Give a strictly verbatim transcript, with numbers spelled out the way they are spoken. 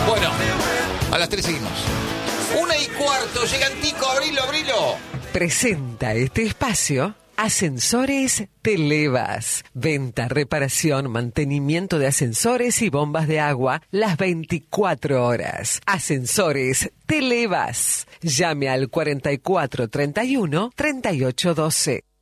Bueno, a las tres seguimos. Una y cuarto, llega el Tico, abrilo, abrilo. Presenta este espacio Ascensores Televas. Venta, reparación, mantenimiento de ascensores y bombas de agua las veinticuatro horas. Ascensores Televas. Llame al cuarenta y cuatro treinta y uno treinta y ocho doce.